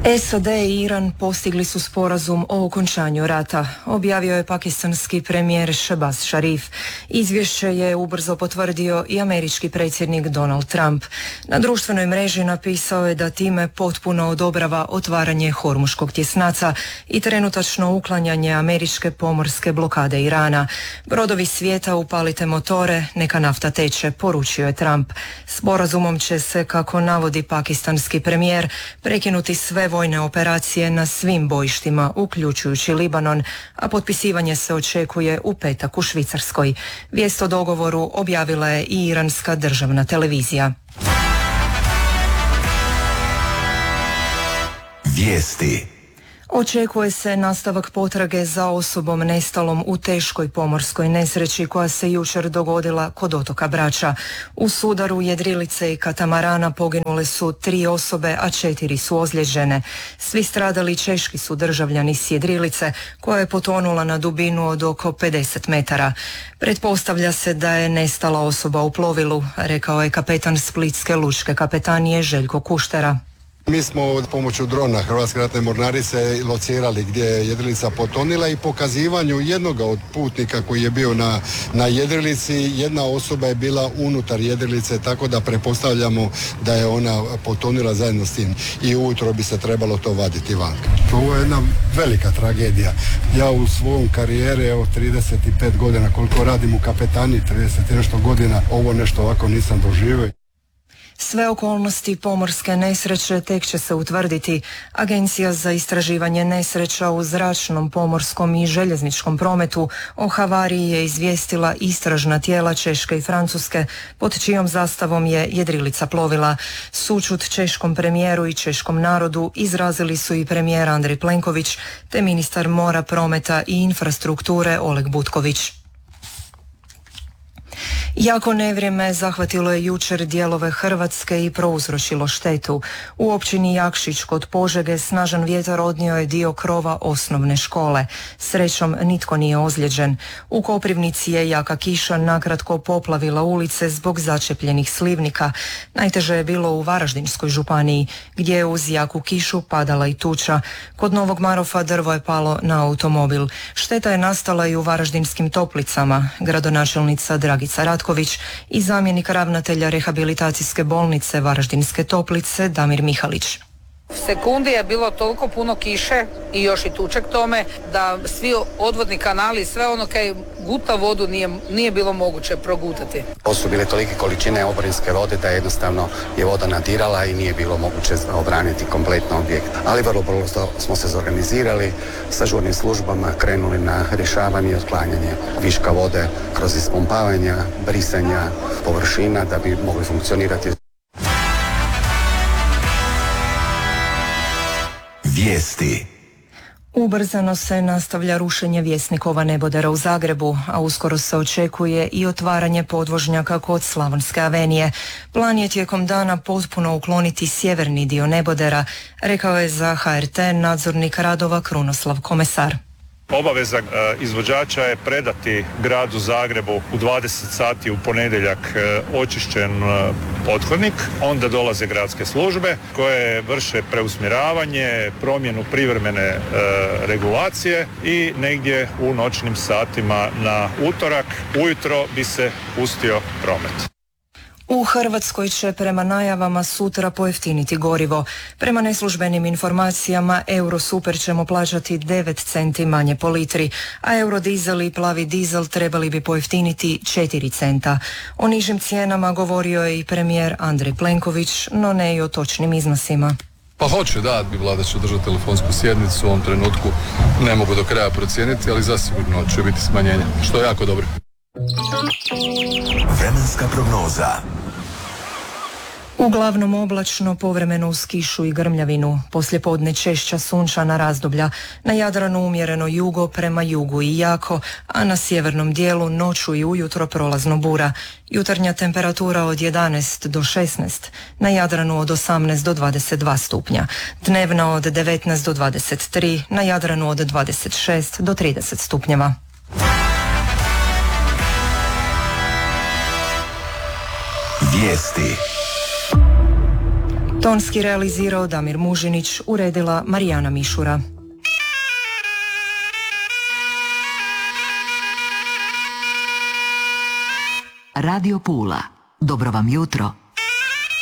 SAD i Iran postigli su sporazum o okončanju rata, objavio je pakistanski premijer Shehbaz Sharif. Izvješće je ubrzo potvrdio i američki predsjednik Donald Trump. Na društvenoj mreži napisao je da time potpuno odobrava otvaranje Hormuškog tjesnaca i trenutačno uklanjanje američke pomorske blokade Irana. Brodovi svijeta upalite motore, neka nafta teče, poručio je Trump. Sporazumom će se, kako navodi pakistanski premijer, prekinuti sve vojne operacije na svim bojištima, uključujući Libanon, a potpisivanje se očekuje u petak u Švicarskoj. Vijest o dogovoru objavila je i iranska državna televizija. Vijesti. Očekuje se nastavak potrage za osobom nestalom u teškoj pomorskoj nesreći koja se jučer dogodila kod otoka Brača. U sudaru jedrilice i katamarana poginule su 3 osobe, a 4 su ozlijeđene. Svi stradali češki su državljani s jedrilice koja je potonula na dubinu od oko 50 metara. Pretpostavlja se da je nestala osoba u plovilu, rekao je kapetan Splitske lučke kapetanije Željko Kuštera. Mi smo pomoću drona Hrvatske ratne mornarice locirali gdje je jedrilica potonila i pokazivanju jednoga od putnika koji je bio na jedrilici, jedna osoba je bila unutar jedrilice, tako da pretpostavljamo da je ona potonila zajedno s tim i ujutro bi se trebalo to vaditi van. Ovo je jedna velika tragedija. Ja u svom karijeri, 35 godina koliko radim u kapetaniji, 30 i nešto godina, ovo nešto ovako nisam doživio. Sve okolnosti pomorske nesreće tek će se utvrditi. Agencija za istraživanje nesreća u zračnom, pomorskom i željezničkom prometu o havariji je izvijestila istražna tijela Češke i Francuske, pod čijom zastavom je jedrilica plovila. Sućut češkom premijeru i češkom narodu izrazili su i premijer Andrej Plenković te ministar mora, prometa i infrastrukture Oleg Butković. Jako nevrijeme zahvatilo je jučer dijelove Hrvatske i prouzročilo štetu. U općini Jakšić kod Požege snažan vjetar odnio je dio krova osnovne škole. Srećom nitko nije ozlijeđen. U Koprivnici je jaka kiša nakratko poplavila ulice zbog začepljenih slivnika. Najteže je bilo u Varaždinskoj županiji, gdje je uz jaku kišu padala i tuča. Kod Novog Marofa drvo je palo na automobil. Šteta je nastala i u Varaždinskim Toplicama. Gradonačelnica Dragica Ratković i zamjenik ravnatelja rehabilitacijske bolnice Varaždinske Toplice Damir Mihalić. U sekundi je bilo toliko puno kiše i još i tuče k tome da svi odvodni kanali i sve ono kaj guta vodu nije bilo moguće progutati. To su bile tolike količine oborinske vode da jednostavno je voda nadirala i nije bilo moguće obraniti kompletno objekt. Ali vrlo brzo smo se zorganizirali, sa žurnim službama krenuli na rješavanje i otklanjanje viška vode kroz ispumpavanja, brisanja površina da bi mogli funkcionirati. Vijesti. Ubrzano se nastavlja rušenje Vjesnikova nebodera u Zagrebu, a uskoro se očekuje i otvaranje podvožnjaka kod Slavonske avenije. Plan je tijekom dana potpuno ukloniti sjeverni dio nebodera, rekao je za HRT nadzornik radova Krunoslav Komesar. Obaveza izvođača je predati gradu Zagrebu u 20 sati u ponedjeljak očišćen pothodnik, onda dolaze gradske službe koje vrše preusmjeravanje, promjenu privremene regulacije i negdje u noćnim satima na utorak ujutro bi se pustio promet. U Hrvatskoj će prema najavama sutra pojeftiniti gorivo. Prema neslužbenim informacijama Eurosuper ćemo plaćati 9 centi manje po litri, a Eurodizel i plavi dizel trebali bi pojeftiniti 4 centa. O nižim cijenama govorio je i premijer Andrej Plenković, no ne i o točnim iznosima. Pa hoće, da, vlada će održati telefonsku sjednicu, u ovom trenutku ne mogu do kraja procijeniti, ali zasigurno će biti smanjenje, što je jako dobro. Vremenska prognoza. Uglavnom oblačno, povremeno uz kišu i grmljavinu, poslijepodne češća sunčana razdoblja, na Jadranu umjereno jugo prema jugu i jako, a na sjevernom dijelu noću i ujutro prolazno bura. Jutarnja temperatura od 11 do 16, na Jadranu od 18 do 22 stupnja, dnevna od 19 do 23, na Jadranu od 26 do 30 stupnjeva. Vijesti. Tonski realizirao Damir Mužinić, uredila Marijana Mišura. Radio Pula. Dobro vam jutro